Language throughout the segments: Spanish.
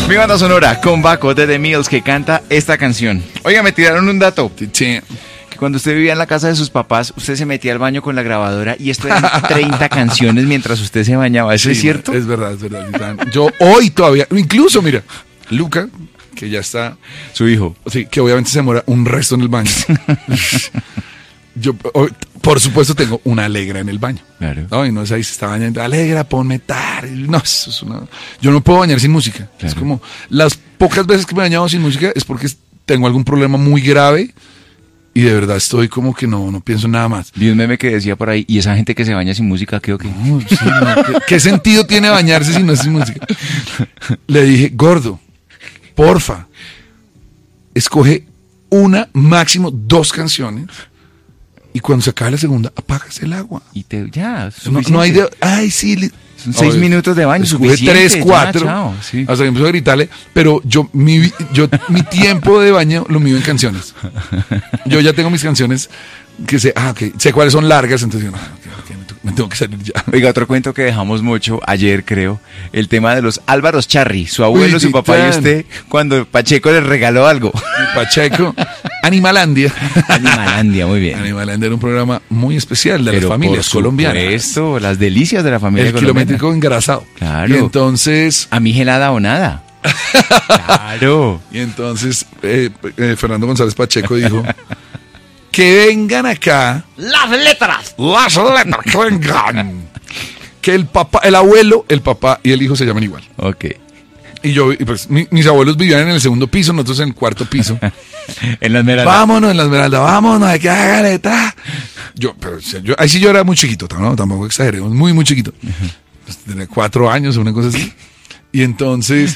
Mi banda sonora con Baco de The Mills, que canta esta canción. Oiga, me tiraron un dato. Sí. Que cuando usted vivía en la casa de sus papás, usted se metía al baño con la grabadora y esto eran 30 canciones mientras usted se bañaba. ¿Eso es cierto? Es verdad, Titán. Yo hoy todavía, incluso, mira, Luca, que ya está, Su hijo. sí, que obviamente se demora un resto en el baño. Yo, por supuesto, tengo una Alegra en el baño. Claro. No, y no es ahí, se está bañando, Alegra, ponme tal. No, eso es una... Yo no puedo bañar sin música. Claro. Es como, las pocas veces que me he bañado sin música es porque tengo algún problema muy grave y de verdad estoy como que no pienso en nada más. Vi un meme que decía por ahí, ¿y esa gente que se baña sin música qué o qué? No, sí, no, ¿qué sentido tiene bañarse si no es sin música? Le dije, gordo, porfa, escoge una, máximo 2 canciones. Y cuando se acabe la segunda, apagas el agua. Y ya, No hay de... Ay, sí. Son 6 minutos de baño, Escoge suficiente. 3, 4. Ya, chao, sí. Hasta que empezó a gritarle. Pero mi tiempo de baño lo mío en canciones. Yo ya tengo mis canciones que sé cuáles son largas. Entonces yo, me tengo que salir ya. Oiga, otro cuento que dejamos mucho ayer, creo, el tema de los Álvaros Charri, su abuelo, Uy, su papá y Titán. usted, cuando Pacheco les regaló algo. Pacheco, Animalandia. Animalandia, muy bien. Animalandia era un programa muy especial de Pero las familias por colombianas. supuesto, las delicias de la familia El colombiana. kilométrico engrasado. Claro. Y entonces... A mí gelada o nada. Claro. Y entonces Fernando González Pacheco dijo que vengan acá las letras que vengan, que el abuelo, el papá y el hijo se llaman igual. Ok. Y yo, pues, mis abuelos vivían en el segundo piso, nosotros en el cuarto piso. En la Esmeralda. Vámonos en la Esmeralda, vámonos, hay que hacer letra. Ahí sí yo era muy chiquito, ¿no? Tampoco exageremos, muy chiquito. Pues, tenía 4 años o una cosa así. Y entonces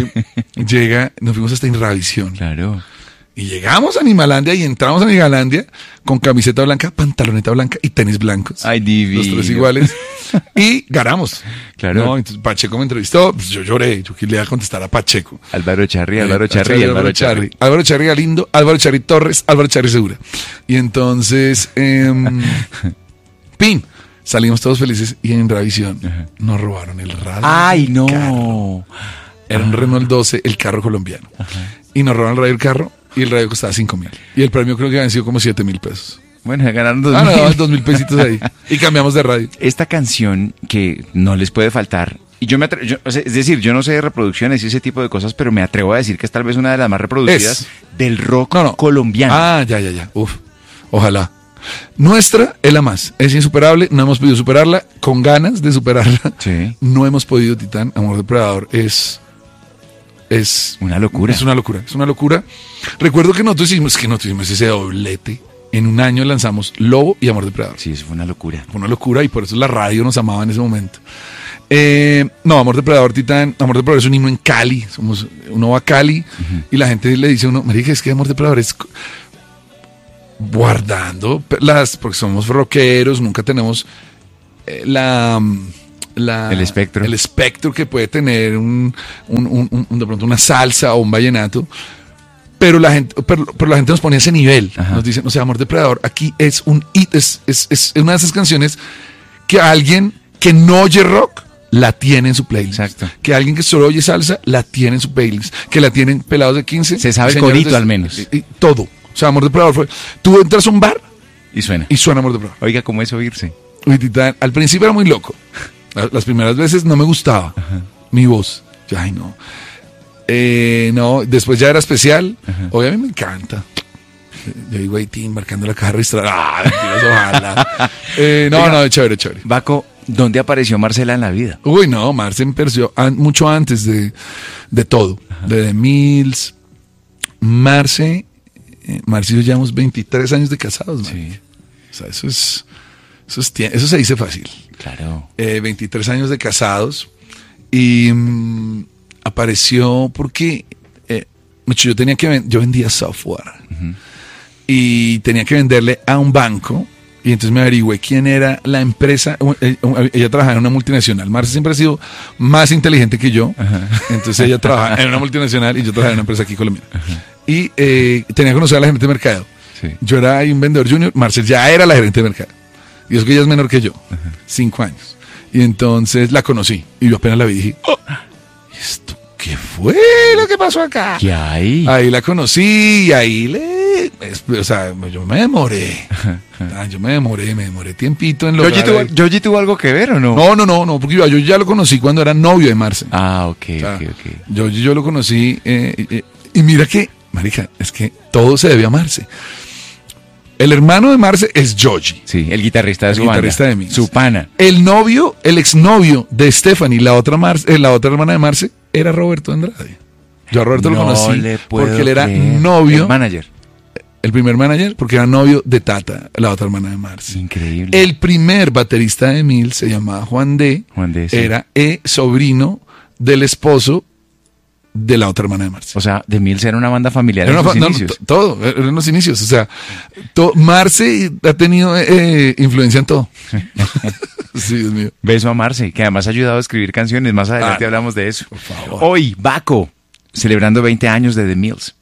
nos fuimos hasta Inravisión. Claro. Y llegamos a Animalandia y entramos a Animalandia con camiseta blanca, pantaloneta blanca y tenis blancos. Ay, divino. Los 3 iguales. Y ganamos. Claro. ¿No? Entonces Pacheco me entrevistó, pues yo lloré. Yo le iba a contestar a Pacheco. Álvaro Charri, Álvaro Charri Galindo, Álvaro Charri Torres, Álvaro Charri Segura. Y entonces, pin, salimos todos felices y en Ravisión nos robaron el radio. Ay, del no. carro. Era un Renault 12, el carro colombiano. Y nos robaron el radio del carro y el radio costaba 5.000. Y el premio creo que habían sido como 7.000 pesos. Bueno, ya ganaron 2.000. No, 2.000 pesitos ahí. Y cambiamos de radio. Esta canción que no les puede faltar, y yo me atrevo, es decir, yo no sé de reproducciones y ese tipo de cosas, pero me atrevo a decir que es tal vez una de las más reproducidas del rock colombiano. Ah, ya. Uf, ojalá. Nuestra es la más, es insuperable, no hemos podido superarla, con ganas de superarla. Sí. No hemos podido, Titán. Amor Depredador es una locura. Es una locura. Recuerdo que nosotros hicimos ese doblete. En un año lanzamos Lobo y Amor Depredador. Sí, eso fue una locura. Fue una locura y por eso la radio nos amaba en ese momento. No, Amor Depredador, Titán. Amor Depredador es un himno en Cali. Uno va a Cali y la gente le dice a uno, marica, es que Amor Depredador es guardando porque somos rockeros, nunca tenemos el espectro que puede tener de pronto una salsa o un vallenato. Pero la gente nos ponía ese nivel. Ajá. Nos dicen, o sea, Amor Depredador aquí es un hit, es una de esas canciones que alguien que no oye rock la tiene en su playlist. Exacto. Que alguien que solo oye salsa la tiene en su playlist. Que la tienen pelados de 15. Se sabe el corito al menos. Y todo. O sea, Amor Depredador fue... Tú entras a un bar y suena Amor Depredador. Oiga, ¿cómo es oírse? Uy, Titán, al principio era muy loco. Las primeras veces no me gustaba mi voz. Ay, no. No, después ya era especial. Hoy a mí me encanta. Yo digo, Tim marcando la caja registrada. Ojalá. No, chévere. Baco, ¿dónde apareció Marcela en la vida? Uy, no, Marce apareció mucho antes de todo. De The Mills. Marce y yo llevamos 23 años de casados, man. Sí. O sea, eso se dice fácil. Claro. 23 años de casados. Y apareció porque yo vendía software y tenía que venderle a un banco y entonces me averigüé quién era la empresa. Ella trabajaba en una multinacional. Marcia siempre ha sido más inteligente que yo. Entonces ella trabajaba en una multinacional y yo trabajaba en una empresa aquí colombiana. Y tenía que conocer a la gerente de mercado. Sí. Yo era ahí un vendedor junior, Marcia ya era la gerente de mercado y es que ella es menor que yo, 5 años. Y entonces la conocí y yo apenas la vi y dije, ¿esto ¿qué fue lo que pasó acá? ¿Qué hay? Ahí la conocí y ahí o sea, yo me demoré. Yo me demoré tiempito en lograr. ¿Yoyi tuvo algo que ver o no? No, porque yo ya lo conocí cuando era novio de Marce. Ah, ok. Yo lo conocí y mira que, marica, es que todo se debe a Marce. El hermano de Marce es Yoyi. Sí, el guitarrista de su banda. El guitarrista de Mills. Su pana. El exnovio de Stephanie, la otra hermana de Marce, era Roberto Andrade. Yo a Roberto lo conocí porque él era novio. El manager. El primer manager, porque era novio de Tata, la otra hermana de Marce. Increíble. El primer baterista de Mills se llamaba Juan D. Sí. Era sobrino del esposo de la otra hermana de Marce. O sea, The Mills era una banda familiar en sus inicios. Eran los inicios. O sea, Marce ha tenido influencia en todo. Sí, Dios mío. Beso a Marce, que además ha ayudado a escribir canciones. Más adelante hablamos de eso. Por favor. Hoy, Baco, celebrando 20 años de The Mills.